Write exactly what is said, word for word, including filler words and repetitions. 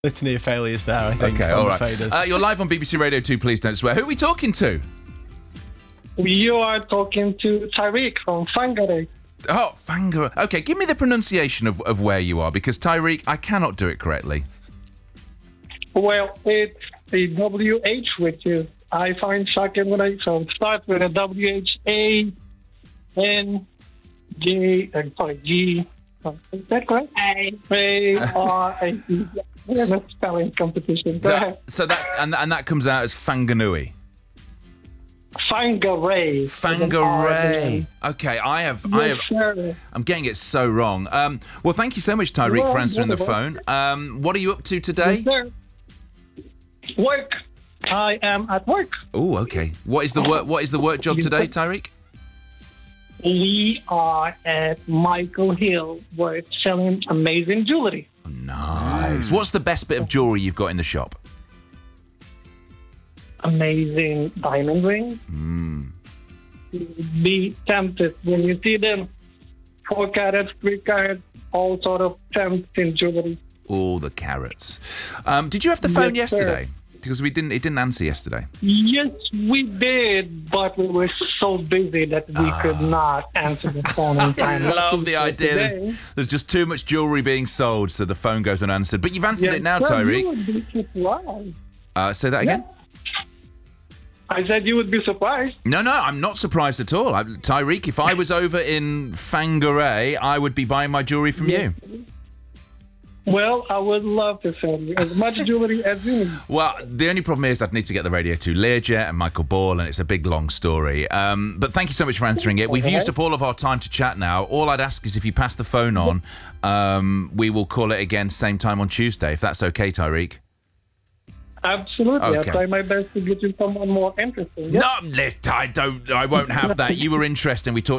Litany of failures there, I think. Okay, on all the right. faders. Uh, you're live on B B C Radio two, Please Don't Swear. Who are we talking to? You are talking to Tyreek from Whangarei. Oh, Whangarei. Okay, give me the pronunciation of, of where you are, because Tyreek, I cannot do it correctly. Well, it's a W H, which is, I find shocking when I, so it starts with a W H A N J, uh, sorry, G, oh, is that correct? A. A R A E. We're in a spelling competition. Go So, ahead. so that and, and that comes out as Whanganui. Whangarei. Whangarei. Okay, I have, I have. Yes, sir. I'm getting it so wrong. Um, well, thank you so much, Tyreek, Well, for answering the well, phone. Um, what are you up to today? Yes, sir. Work. I am at work. Oh, okay. What is the work? What is the work job today, Tyreek? We are at Michael Hill. We're selling amazing jewelry. Nice. What's the best bit of jewelry you've got in the shop? Amazing diamond rings. Mm. Be tempted when you see them. Four carats, three carats, all sort of tempting jewelry. All the carrots. Um, did you have the phone Yes, sir. yesterday? Because we didn't. It didn't answer yesterday. Yes, we did, but we were so busy that we could not answer the phone in I time. love the idea. Today- There's, there's just too much jewelry being sold, so the phone goes unanswered. But you've answered Yes, it now, sir, You Tyreek. would be surprised. Uh, say that again. I said you would be surprised. No, no, I'm not surprised at all. I, Tyreek, if I was over in Whangarei, I would be buying my jewelry from you. Well, I would love to sell you as much jewelry as you need. Well, the only problem is I'd need to get the Radio two Learjet and Michael Ball, and it's a big, long story. Um, but thank you so much for answering it. We've used up all of our time to chat now. All I'd ask is if you pass the phone on, um, we will call it again same time on Tuesday, if that's okay, Tyreek. Absolutely. Okay. I'll try my best to get you someone more interesting. No, let's, I don't. I won't have that. You were interesting. We talked